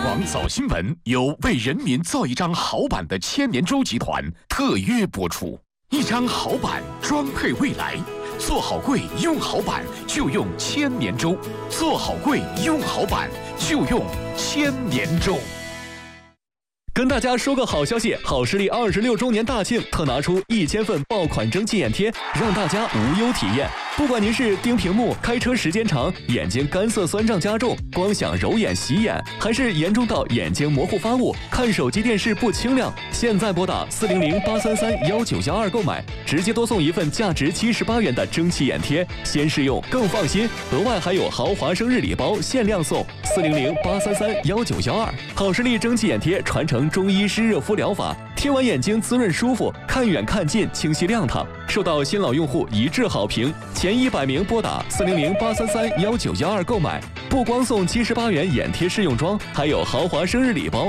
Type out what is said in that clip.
广早新闻由为人民造一张好版的千年舟集团特约播出。一张好版装配未来，做好柜用好版就用千年舟，做好柜用好版就用千年舟。 跟大家说个好消息，好视力26周年大庆特拿出1000份爆款蒸汽眼贴，让大家无忧体验。不管您是盯屏幕、开车时间长、眼睛干涩酸胀加重、光想揉眼洗眼，还是严重到眼睛模糊发雾、看手机电视不清亮，现在拨打400-833-1912购买，直接多送一份价值78元的蒸汽眼贴，先试用更放心。额外还有豪华生日礼包限量送，400-833-1912。好视力蒸汽眼贴传承中医湿热敷疗法，贴完眼睛滋润舒服，看远看近清晰亮堂，受到新老用户一致好评。前100名拨打400-833-1912购买，不光送78元眼贴试用装，还有豪华生日礼包